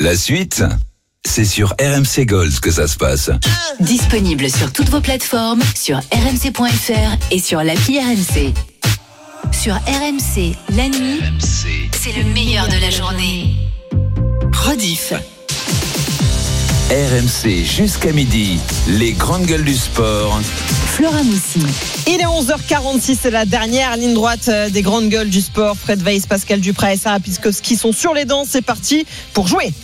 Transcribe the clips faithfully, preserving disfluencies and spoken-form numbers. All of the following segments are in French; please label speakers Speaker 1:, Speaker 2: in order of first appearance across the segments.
Speaker 1: La suite, c'est sur R M C Gold que ça se passe.
Speaker 2: Disponible sur toutes vos plateformes, sur r m c point f r et sur l'appli R M C. Sur R M C, la nuit, R M C, c'est le meilleur de la journée. Rediff.
Speaker 1: R M C jusqu'à midi, les grandes gueules du sport.
Speaker 2: Flora Moussi.
Speaker 3: Il est onze heures quarante-six, c'est la dernière ligne droite des grandes gueules du sport. Fred Weiss, Pascal Duprat et Sarah Piskowski sont sur les dents. C'est parti pour jouer.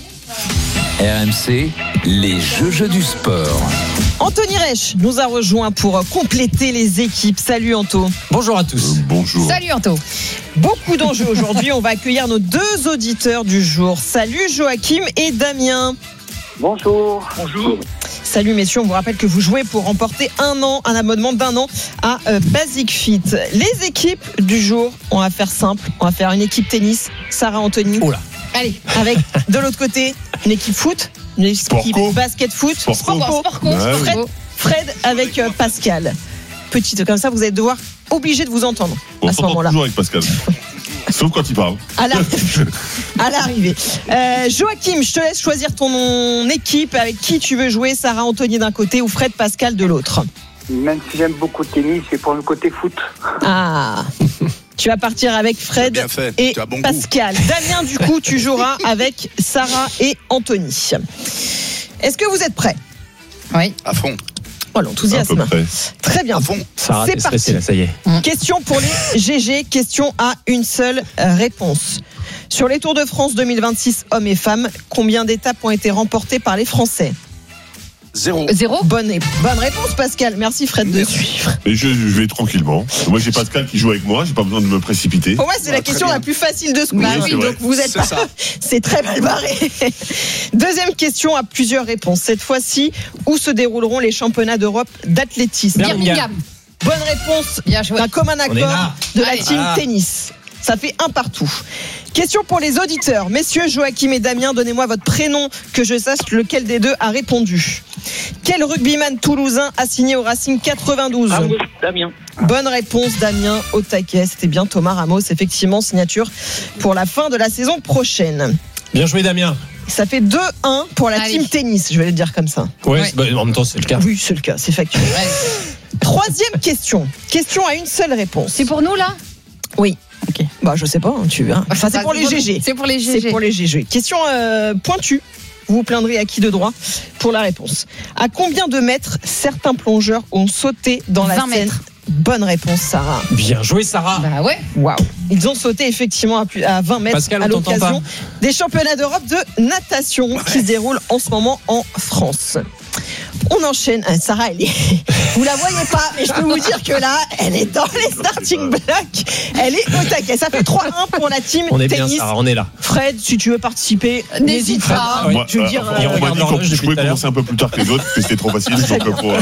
Speaker 1: R M C, les jeux du sport.
Speaker 3: Anthony Reich nous a rejoint pour compléter les équipes. Salut Anto.
Speaker 4: Bonjour à tous.
Speaker 5: Euh, bonjour.
Speaker 3: Salut Anto. Beaucoup d'enjeux aujourd'hui. On va accueillir nos deux auditeurs du jour. Salut Joachim et Damien.
Speaker 6: Bonjour. Bonjour.
Speaker 3: Salut messieurs, on vous rappelle que vous jouez pour remporter un an, un abonnement d'un an à euh, Basic Fit. Les équipes du jour, on va faire simple, on va faire une équipe tennis, Sarah Anthony.
Speaker 4: Oh là.
Speaker 3: Allez, avec de l'autre côté une équipe foot, une équipe
Speaker 5: Sportco.
Speaker 3: basket foot,
Speaker 5: Sportco.
Speaker 3: Sportco.
Speaker 5: Ouais, oui.
Speaker 3: Fred, Fred avec euh, Pascal. Petite comme ça, vous allez devoir obligé de vous entendre
Speaker 5: On
Speaker 3: à ce
Speaker 5: s'entend
Speaker 3: moment-là.
Speaker 5: toujours avec Pascal. Sauf quand il parle.
Speaker 3: À la- à l'arrivée. Euh, Joachim, je te laisse choisir ton équipe avec qui tu veux jouer, Sarah Anthony d'un côté ou Fred Pascal de l'autre.
Speaker 6: Même si j'aime beaucoup le tennis, c'est pour le côté foot.
Speaker 3: Ah, tu vas partir avec Fred
Speaker 7: Bien fait.
Speaker 3: et
Speaker 7: Tu as bon
Speaker 3: Pascal. Damien, du coup, tu joueras avec Sarah et Anthony. Est-ce que vous êtes prêts?
Speaker 8: Oui.
Speaker 7: À fond.
Speaker 3: Oh,
Speaker 5: À peu
Speaker 3: l'enthousiasme.
Speaker 5: près.
Speaker 3: Très bien.
Speaker 7: À fond.
Speaker 4: Sarah,
Speaker 3: C'est
Speaker 4: t'es stressée
Speaker 3: parti.
Speaker 4: là, ça y est.
Speaker 3: Question pour les G G, question à une seule réponse. Sur les Tours de France deux mille vingt-six, hommes et femmes, combien d'étapes ont été remportées par les Français?
Speaker 7: Zéro.
Speaker 8: Zéro.
Speaker 3: Bonne, bonne réponse, Pascal. Merci, Fred, de suivre.
Speaker 5: Mais je, je vais tranquillement. Moi, j'ai Pascal qui joue avec moi. J'ai pas besoin de me précipiter.
Speaker 3: Pour moi, c'est
Speaker 7: Ah,
Speaker 3: la
Speaker 7: très
Speaker 3: question
Speaker 7: bien.
Speaker 3: la plus facile de ce
Speaker 8: Bah
Speaker 3: quiz.
Speaker 5: oui, c'est
Speaker 3: Donc,
Speaker 5: vrai.
Speaker 3: vous êtes
Speaker 7: C'est
Speaker 3: pas.
Speaker 7: ça.
Speaker 3: C'est très mal barré. Deuxième question à plusieurs réponses. Cette fois-ci, où se dérouleront les championnats d'Europe d'athlétisme?
Speaker 8: Birmingham.
Speaker 3: Bonne réponse
Speaker 8: Bien joué.
Speaker 3: d'un commun
Speaker 4: On est
Speaker 3: accord
Speaker 4: là.
Speaker 3: de la
Speaker 8: Allez.
Speaker 3: team
Speaker 4: Ah.
Speaker 3: tennis. Ça fait un partout. Question pour les auditeurs. Messieurs Joachim et Damien, donnez-moi votre prénom que je sache lequel des deux a répondu. Quel rugbyman toulousain a signé au Racing quatre-vingt-douze?
Speaker 6: Ramos, Damien.
Speaker 3: Bonne réponse, Damien, au taquet. C'était bien Thomas Ramos, effectivement, signature pour la fin de la saison prochaine.
Speaker 4: Bien joué, Damien.
Speaker 3: Ça fait deux un pour la
Speaker 8: Allez.
Speaker 3: team tennis, je vais le dire comme ça.
Speaker 4: Ouais,
Speaker 8: Ouais.
Speaker 4: c'est- bah, en même temps, c'est le cas.
Speaker 3: Oui, c'est le cas, c'est factuel.
Speaker 8: Ouais.
Speaker 3: Troisième question. Question à une seule réponse.
Speaker 8: C'est pour nous là?
Speaker 3: Oui.
Speaker 8: Ok.
Speaker 3: Bah, je sais pas, hein, tu verras. Enfin, c'est pour les G G.
Speaker 8: C'est pour les G
Speaker 3: C'est
Speaker 8: G.
Speaker 3: pour les G G. Question euh, pointue. Vous vous plaindrez à qui de droit pour la réponse. À combien de mètres certains plongeurs ont sauté dans la
Speaker 8: vingt
Speaker 3: Seine?
Speaker 8: mètres.
Speaker 3: Bonne réponse, Sarah.
Speaker 4: Bien joué, Sarah.
Speaker 8: Bah ouais.
Speaker 3: Waouh. Ils ont sauté effectivement à, plus, à vingt mètres
Speaker 4: Pascal,
Speaker 3: à
Speaker 4: on t'entend
Speaker 3: l'occasion des championnats d'Europe de natation qui se déroulent en ce moment en France. On enchaîne. Ah, Sarah, elle est... vous la voyez pas, mais je peux vous dire que là, elle est dans les starting blocks. Elle est au taquet. Ça fait trois un pour la team
Speaker 4: On est bien,
Speaker 3: tennis.
Speaker 4: Sarah, on est là.
Speaker 3: Fred, si tu veux participer, n'hésite pas.
Speaker 8: pas.
Speaker 4: Oui.
Speaker 5: Moi,
Speaker 3: je veux
Speaker 5: euh,
Speaker 3: dire,
Speaker 5: enfin,
Speaker 3: euh,
Speaker 5: on m'a
Speaker 4: regarde
Speaker 5: dit qu'on
Speaker 4: l'horloge
Speaker 5: je
Speaker 4: depuis
Speaker 5: pouvais
Speaker 4: tout à l'heure.
Speaker 5: commencer un peu plus tard que les autres, parce que c'était trop facile. Donc, euh, pour, euh,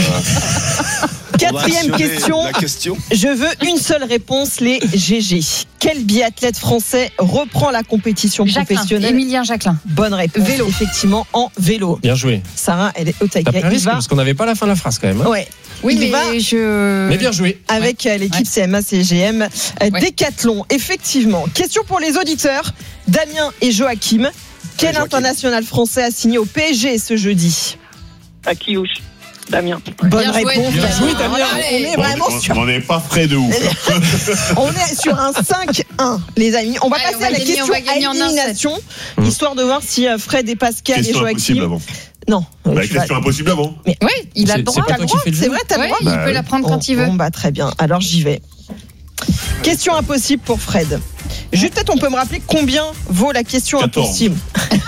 Speaker 3: Quatrième
Speaker 7: On va assurer
Speaker 3: question.
Speaker 7: La question.
Speaker 3: Je veux une seule réponse, les G G. Quel biathlète français reprend la compétition
Speaker 8: Jacqueline.
Speaker 3: professionnelle?
Speaker 8: Emilien Jacqueline.
Speaker 3: Bonne réponse.
Speaker 8: Vélo.
Speaker 3: Effectivement, en vélo.
Speaker 4: Bien joué.
Speaker 3: Sarah, elle est au
Speaker 4: T'as
Speaker 3: taquet.
Speaker 4: pris un
Speaker 3: Il
Speaker 4: risque
Speaker 3: va,
Speaker 4: parce qu'on n'avait pas la fin de la phrase quand même. hein.
Speaker 3: ouais,
Speaker 8: Oui,
Speaker 3: il
Speaker 8: mais
Speaker 3: va
Speaker 8: je.
Speaker 4: Mais bien joué.
Speaker 3: avec euh, l'équipe
Speaker 8: Ouais.
Speaker 3: C M A C G M euh,
Speaker 8: Ouais.
Speaker 3: Décathlon. Effectivement. Question pour les auditeurs. Damien et Joachim. Quel
Speaker 7: Joachim.
Speaker 3: international français a signé au P S G ce jeudi?
Speaker 6: Akiouche, Damien.
Speaker 3: Bonne
Speaker 8: Bien joué.
Speaker 3: réponse.
Speaker 8: Bien
Speaker 3: Damien.
Speaker 8: joué, Damien.
Speaker 3: On est
Speaker 8: Allez.
Speaker 5: bon,
Speaker 3: vraiment
Speaker 5: on-
Speaker 3: sur
Speaker 5: on n'est pas frais de ouf.
Speaker 3: On est sur un cinq un, les amis. On va
Speaker 8: Allez,
Speaker 3: passer
Speaker 8: on va
Speaker 3: à la
Speaker 8: gagner,
Speaker 3: question
Speaker 8: on va gagner
Speaker 3: à
Speaker 8: en un
Speaker 3: élimination,
Speaker 4: Mmh.
Speaker 3: histoire de voir si euh, Fred et Pascal
Speaker 5: Question
Speaker 3: et
Speaker 5: impossible
Speaker 3: Joachim.
Speaker 5: avant.
Speaker 3: Non. euh,
Speaker 5: Bah,
Speaker 3: tu vas-
Speaker 5: question impossible avant.
Speaker 8: Oui, il a
Speaker 4: C'est-
Speaker 8: le droit.
Speaker 4: c'est pas
Speaker 3: T'as
Speaker 4: toi
Speaker 3: le
Speaker 4: qui
Speaker 3: droit,
Speaker 4: fais le
Speaker 3: c'est
Speaker 4: jeu.
Speaker 3: vrai, t'as le
Speaker 8: Ouais,
Speaker 3: droit.
Speaker 8: il
Speaker 5: Bah
Speaker 8: peut
Speaker 5: oui.
Speaker 8: la prendre
Speaker 3: Bon,
Speaker 8: quand il veut.
Speaker 3: Bon, bah très bien. Alors j'y vais. Question impossible pour Fred. Juste peut-être on peut me rappeler combien vaut la question
Speaker 5: quatorze.
Speaker 3: impossible.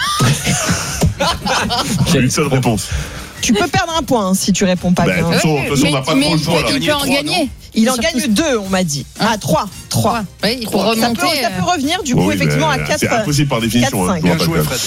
Speaker 5: J'ai une seule réponse.
Speaker 3: Tu peux perdre un point hein, si tu réponds pas
Speaker 5: Bah,
Speaker 3: bien.
Speaker 5: de toute façon, de toute façon, on n'a pas
Speaker 8: mais
Speaker 5: trop le choix là.
Speaker 8: il peut en
Speaker 7: Gagner trois,
Speaker 8: gagner.
Speaker 3: Il en
Speaker 8: Surtout-
Speaker 3: gagne deux, on m'a dit. Ah, trois. Trois.
Speaker 8: Oui, il faut
Speaker 3: Ça peut,
Speaker 8: remonter.
Speaker 3: ça peut revenir du coup
Speaker 5: Oui,
Speaker 3: effectivement
Speaker 5: mais
Speaker 3: à quatre.
Speaker 5: C'est impossible par définition.
Speaker 3: quatre,
Speaker 5: hein,
Speaker 3: cinq.
Speaker 5: je vois
Speaker 7: Bien
Speaker 5: pas
Speaker 7: joué,
Speaker 5: de-
Speaker 7: Fred.